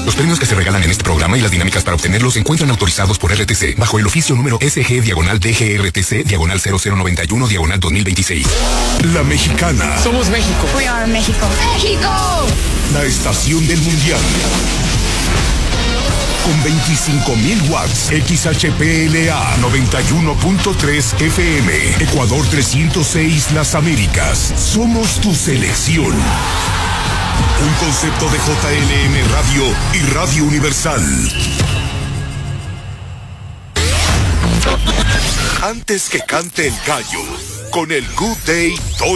Los premios que se regalan en este programa y las dinámicas para obtenerlos se encuentran autorizados por RTC bajo el oficio número SG/DGRTC/0091/2026. La Mexicana. Somos México. We are México. ¡México! La estación del mundial. Con 25.000 watts, XHPLA 91.3 FM, Ecuador 306 Las Américas. Somos tu selección. Un concepto de JLM Radio y Radio Universal. Antes que cante el gallo, con el Good Day